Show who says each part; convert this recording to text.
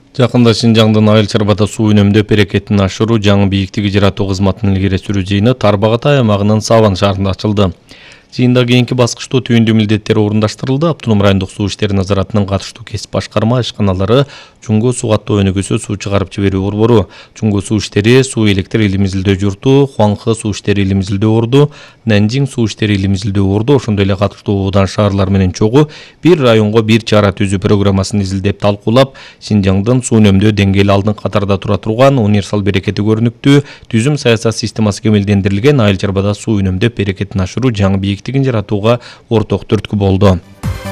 Speaker 1: Жакында Шинжаңдын Айыл Чарбада суу үнөмдөө берекетин ашыруу жаңы бийиктиги жаратуу кызматынын илгери сүрүү жыйыны Тарбагатай аймагынын Саван шаарында ачылды. Жыйында кийинки баскычтуу түйүндүү милдеттер орундаштырылды. Автоном райондук суу иштери назаратынын катыштуу кесип башкарма ишканалары Чуңгу суу каттоо өнүгүүсү суу чыгарып жиберүү борбору, Чуңгу суу иштери, Суу электр илим изилдөө журту, Хуаңхы суу иштери илим изилдөө орду, Нанжиң суу иштери илим изилдөө орду, ошондой эле катыштуу оодан шаарлар менен чогуу бир районго бир чара түзүү программасын изилдеп талкуулап, Шинжаңдын суу үнөмдөө деңгээли алдыңкы катарда тура турган, универсал берекети көрүнүктүү, түзүм саясат системасы кемелдендирилген Айыл Чарбада суу үнөмдөп берекетин ашыруу жаңы бийиктигин жаратууга орток түрткү болду.